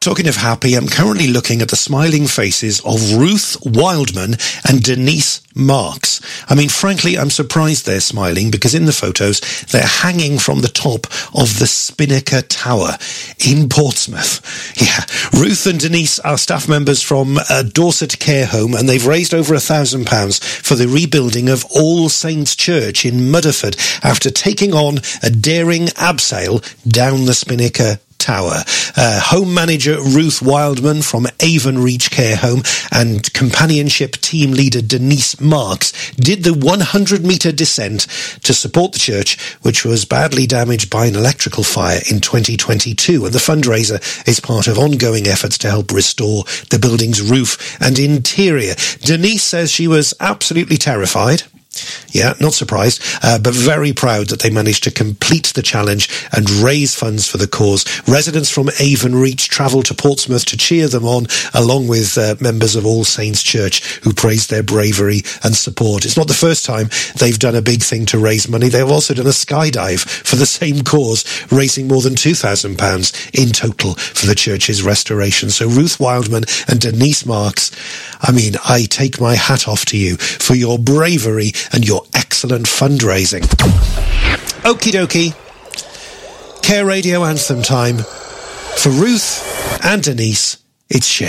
Talking of happy, I'm currently looking at the smiling faces of Ruth Wildman and Denise Marks. I mean, frankly, I'm surprised they're smiling because in the photos, they're hanging from the top of the Spinnaker Tower in Portsmouth. Yeah, Ruth and Denise are staff members from Dorset Care Home, and they've raised over £1,000 for the rebuilding of All Saints Church in Mudderford after taking on a daring abseil down the Spinnaker Tower. Home manager Ruth Wildman from Avonreach Care Home and companionship team leader Denise Marks did the 100-metre descent to support the church, which was badly damaged by an electrical fire in 2022. And the fundraiser is part of ongoing efforts to help restore the building's roof and interior. Denise says she was absolutely terrified. Yeah, not surprised, but very proud that they managed to complete the challenge and raise funds for the cause. Residents from Avonreach travelled to Portsmouth to cheer them on, along with members of All Saints Church who praised their bravery and support. It's not the first time they've done a big thing to raise money. They've also done a skydive for the same cause, raising more than £2,000 in total for the church's restoration. So Ruth Wildman and Denise Marks, I mean, I take my hat off to you for your bravery and your excellent fundraising. Okie dokie. Care Radio Anthem time. For Ruth and Denise, it's Shay.